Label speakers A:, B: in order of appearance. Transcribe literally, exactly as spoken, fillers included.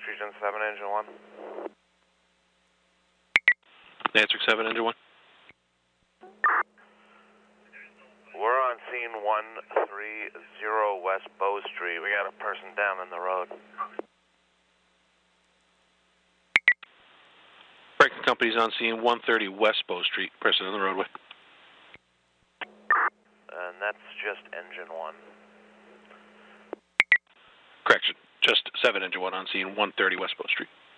A: Region seven, Engine one.
B: Nantric seven, Engine one.
A: We're on scene one three zero West Bow Street. We got a person down in the road.
B: Braking company's on scene one thirty West Bow Street. Person on the roadway.
A: And that's just Engine one.
B: Correction. Just seven, Engine one on scene one thirty West Bow Street.